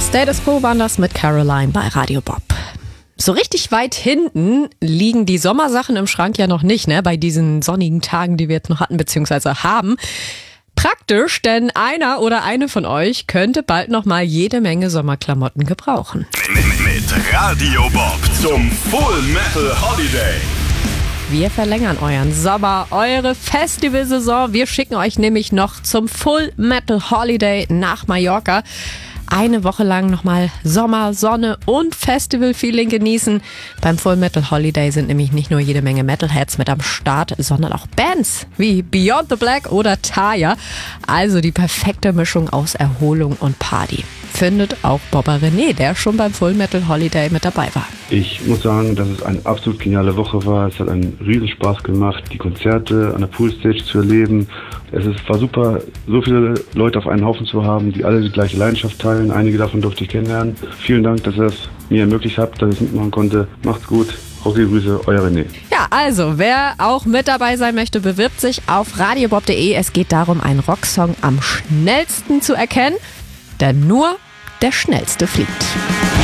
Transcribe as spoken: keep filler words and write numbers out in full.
Status Quo waren das mit Caroline bei Radio Bob. So richtig weit hinten liegen die Sommersachen im Schrank ja noch nicht, ne? Bei diesen sonnigen Tagen, die wir jetzt noch hatten bzw. haben. Praktisch, denn einer oder eine von euch könnte bald noch mal jede Menge Sommerklamotten gebrauchen. Mit, mit Radio Bob zum Full Metal Holiday. Wir verlängern euren Sommer, eure Festivalsaison. Wir schicken euch nämlich noch zum Full Metal Holiday nach Mallorca. Eine Woche lang nochmal Sommer, Sonne und Festival-Feeling genießen. Beim Full Metal Holiday sind nämlich nicht nur jede Menge Metalheads mit am Start, sondern auch Bands wie Beyond the Black oder Taya. Also die perfekte Mischung aus Erholung und Party. Findet auch Bobber René, der schon beim Full Metal Holiday mit dabei war. Ich muss sagen, dass es eine absolut geniale Woche war. Es hat einen Riesenspaß gemacht, die Konzerte an der Poolstage zu erleben. Es ist, war super, so viele Leute auf einen Haufen zu haben, die alle die gleiche Leidenschaft teilen. Einige davon durfte ich kennenlernen. Vielen Dank, dass ihr es mir ermöglicht habt, dass ich es mitmachen konnte. Macht's gut. Rocky Grüße, euer René. Ja, also, wer auch mit dabei sein möchte, bewirbt sich auf radiobob punkt de. Es geht darum, einen Rocksong am schnellsten zu erkennen, denn nur der Schnellste fliegt.